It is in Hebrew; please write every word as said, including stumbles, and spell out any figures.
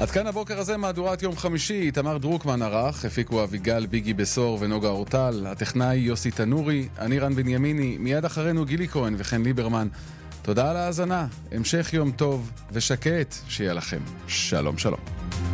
עד כאן הבוקר הזה מהדורת יום חמישי. תמר דרוקמן ערך, הפיקו אביגל ביגי בסור ונוגה אורטל, הטכנאי יוסי תנורי, אני רן בנימיני, מיד אחרינו גילי כהן וחן ליברמן. תודה על ההאזנה, המשך יום טוב ושקט שיהיה לכם. שלום שלום.